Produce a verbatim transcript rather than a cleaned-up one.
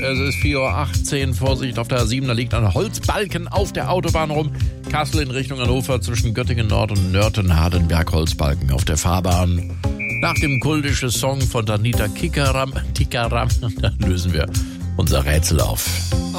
Es ist vier Uhr achtzehn. Vorsicht auf der A sieben, da liegt ein Holzbalken auf der Autobahn rum. Kassel in Richtung Hannover zwischen Göttingen Nord und Nörten-Hardenberg. Holzbalken auf der Fahrbahn. Nach dem kultischen Song von Danita Kikaram, Tikaram, da lösen wir unser Rätsel auf.